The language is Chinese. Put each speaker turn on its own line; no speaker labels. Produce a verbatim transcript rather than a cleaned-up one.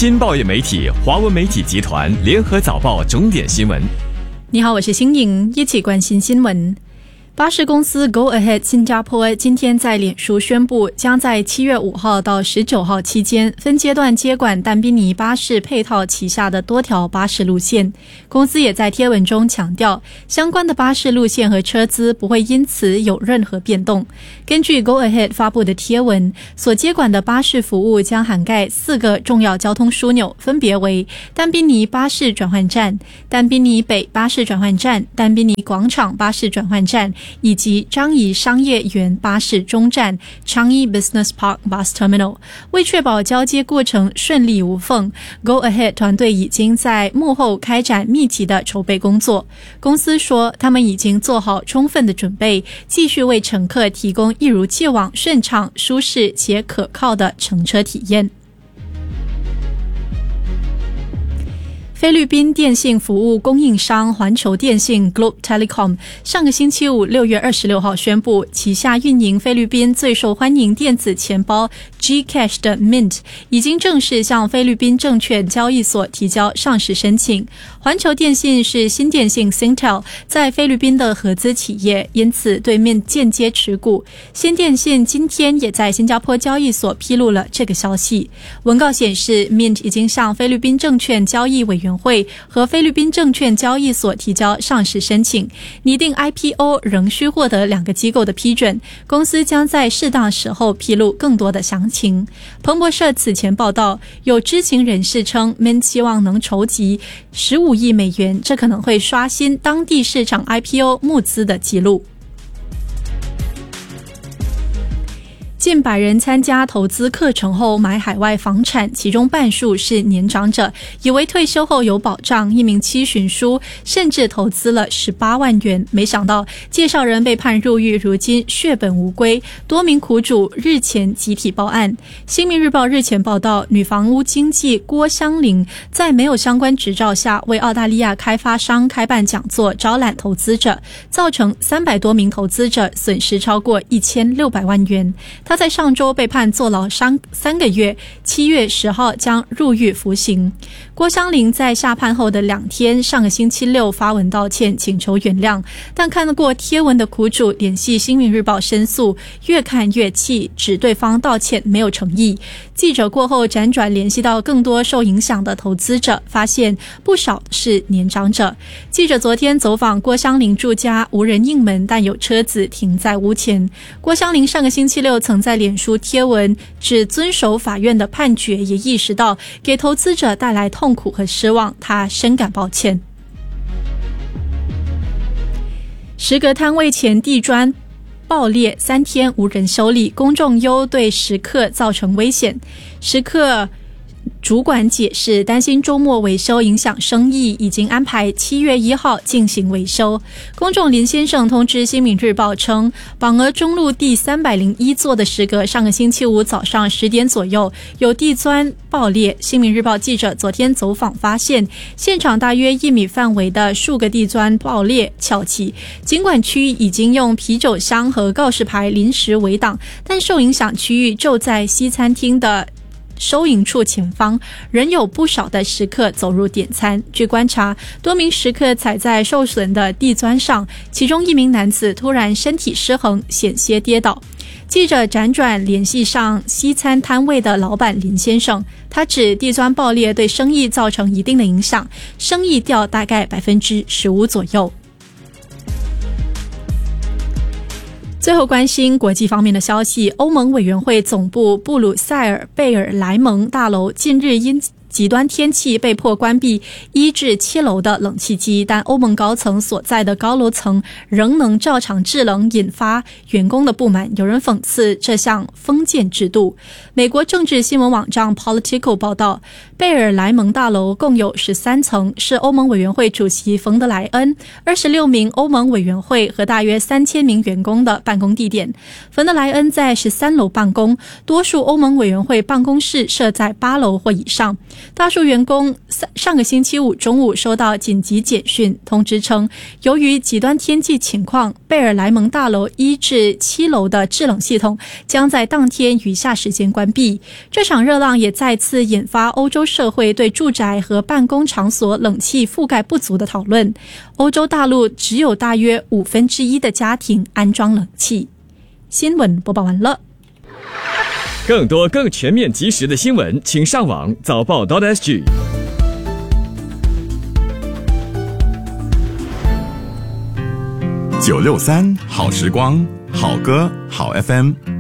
新报业媒体华文媒体集团联合早报重点新闻。
你好，我是新颖，一起关心新闻。巴士公司 Go Ahead 新加坡今天在脸书宣布，将在七月五号到十九号期间分阶段接管但宾尼巴士配套旗下的多条巴士路线。公司也在贴文中强调，相关的巴士路线和车资不会因此有任何变动。根据 Go Ahead 发布的贴文，所接管的巴士服务将涵盖四个重要交通枢纽，分别为但宾尼巴士转换站、但宾尼北巴士转换站、但宾尼广场巴士转换站以及樟宜商业园巴士中站 Changi Business Park Bus Terminal。 为确保交接过程顺利无缝， Go Ahead 团队已经在幕后开展密集的筹备工作。公司说，他们已经做好充分的准备，继续为乘客提供一如既往顺畅、舒适且可靠的乘车体验。菲律宾电信服务供应商环球电信 Globe Telecom 上个星期五六月二十六号宣布，旗下运营菲律宾最受欢迎电子钱包 Gcash 的 Mint 已经正式向菲律宾证券交易所提交上市申请。环球电信是新电信 Singtel 在菲律宾的合资企业，因此对 Mint 间接持股。新电信今天也在新加坡交易所披露了这个消息。文告显示， Mint 已经向菲律宾证券交易委员会和菲律宾证券交易所提交上市申请，拟定 I P O 仍需获得两个机构的批准，公司将在适当时候披露更多的详情。彭博社此前报道，有知情人士称 Mint 希望能筹集十五亿美元，这可能会刷新当地市场 I P O 募资的记录。近百人参加投资课程后买海外房产，其中半数是年长者，以为退休后有保障。一名七旬叔甚至投资了十八万元，没想到介绍人被判入狱，如今血本无归。多名苦主日前集体报案。新民日报日前报道，女房屋经纪郭香玲在没有相关执照下，为澳大利亚开发商开办讲座，招揽投资者，造成三百多名投资者损失超过一千六百万元。他在上周被判坐牢三三个月，七月十号将入狱服刑。郭香玲在下判后的两天，上个星期六发文道歉，请求原谅，但看得过贴文的苦主联系新民日报申诉，越看越气，指对方道歉没有诚意。记者过后辗转联系到更多受影响的投资者，发现不少是年长者。记者昨天走访郭香玲住家，无人应门，但有车子停在屋前。郭香玲上个星期六曾在脸书贴文，只遵守法院的判决，也意识到给投资者带来痛苦和失望，他深感抱歉。石阁摊位前地砖爆裂，三天无人修理，公众忧对食客造成危险。食客主管解释，担心周末维修影响生意，已经安排七月一号进行维修。公众林先生通知新民日报称，榜鹅中路第三百零一座的食阁上个星期五早上十点左右有地砖爆裂。新民日报记者昨天走访发现，现场大约一米范围的数个地砖爆裂翘起，尽管区域已经用啤酒箱和告示牌临时围挡，但受影响区域就在西餐厅的收银处前方，仍有不少的食客走入点餐。据观察，多名食客踩在受损的地砖上，其中一名男子突然身体失衡，险些跌倒。记者辗转联系上西餐摊位的老板林先生，他指地砖爆裂对生意造成一定的影响，生意掉大概 百分之十五 左右。最后关心国际方面的消息，欧盟委员会总部布鲁塞尔贝尔莱蒙大楼近日因极端天气被迫关闭一至七楼的冷气机，但欧盟高层所在的高楼层仍能照常制冷，引发员工的不满。有人讽刺这项封建制度。美国政治新闻网站 Politico 报道，贝尔莱蒙大楼共有十三层，是欧盟委员会主席冯德莱恩、二十六名欧盟委员会和大约三千名员工的办公地点。冯德莱恩在十三楼办公，多数欧盟委员会办公室设在八楼或以上。 大数员工上个星期五中午收到紧急简讯，通知称，由于极端天气情况，贝尔莱蒙大楼一至七楼的制冷系统将在当天余下时间关闭。这场热浪也再次引发欧洲社会对住宅和办公场所冷气覆盖不足的讨论。欧洲大陆只有大约五分之一的家庭安装冷气。新闻播报完了。
更多更全面及时的新闻，请上网早报 .sg。
九六三好时光，好歌好 F M。